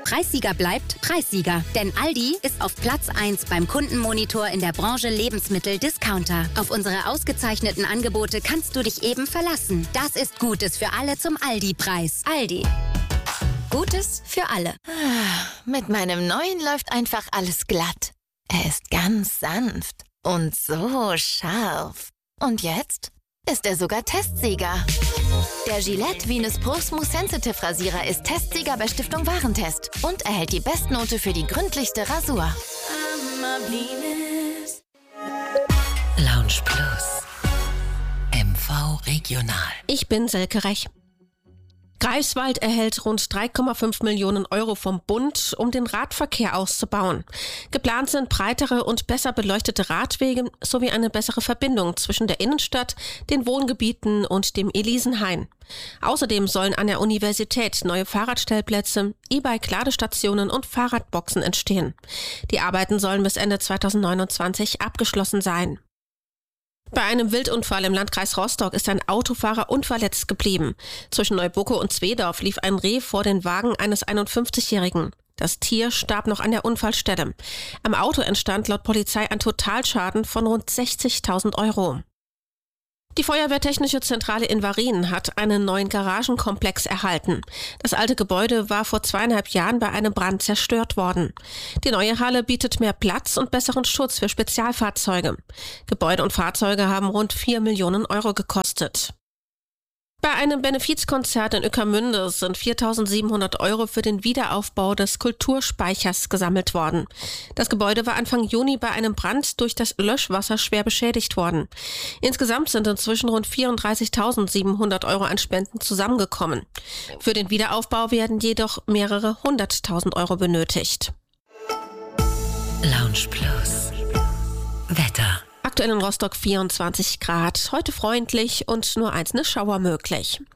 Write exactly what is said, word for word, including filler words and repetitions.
Preissieger bleibt Preissieger. Denn Aldi ist auf Platz eins beim Kundenmonitor in der Branche Lebensmittel-Discounter. Auf unsere ausgezeichneten Angebote kannst du dich eben verlassen. Das ist Gutes für alle zum Aldi-Preis. Aldi. Gutes für alle. Mit meinem neuen läuft einfach alles glatt. Er ist ganz sanft und so scharf. Und jetzt ist er sogar Testsieger. Der Gillette Venus Pro Smooth Sensitive Rasierer ist Testsieger bei Stiftung Warentest und erhält die Bestnote für die gründlichste Rasur. Lounge Plus. M V Regional. Ich bin Silke Rech. Greifswald erhält rund drei Komma fünf Millionen Euro vom Bund, um den Radverkehr auszubauen. Geplant sind breitere und besser beleuchtete Radwege sowie eine bessere Verbindung zwischen der Innenstadt, den Wohngebieten und dem Elisenhain. Außerdem sollen an der Universität neue Fahrradstellplätze, E-Bike-Ladestationen und Fahrradboxen entstehen. Die Arbeiten sollen bis Ende zweitausendneunundzwanzig abgeschlossen sein. Bei einem Wildunfall im Landkreis Rostock ist ein Autofahrer unverletzt geblieben. Zwischen Neubucke und Zwedorf lief ein Reh vor den Wagen eines einundfünfzigjährigen. Das Tier starb noch an der Unfallstelle. Am Auto entstand laut Polizei ein Totalschaden von rund sechzigtausend Euro. Die Feuerwehrtechnische Zentrale in Varin hat einen neuen Garagenkomplex erhalten. Das alte Gebäude war vor zweieinhalb Jahren bei einem Brand zerstört worden. Die neue Halle bietet mehr Platz und besseren Schutz für Spezialfahrzeuge. Gebäude und Fahrzeuge haben rund vier Millionen Euro gekostet. Bei einem Benefizkonzert in Ueckermünde sind viertausendsiebenhundert Euro für den Wiederaufbau des Kulturspeichers gesammelt worden. Das Gebäude war Anfang Juni bei einem Brand durch das Löschwasser schwer beschädigt worden. Insgesamt sind inzwischen rund vierunddreißigtausendsiebenhundert Euro an Spenden zusammengekommen. Für den Wiederaufbau werden jedoch mehrere hunderttausend Euro benötigt. Lounge Plus. Wetter. Aktuell in Rostock vierundzwanzig Grad, heute freundlich und nur einzelne Schauer möglich.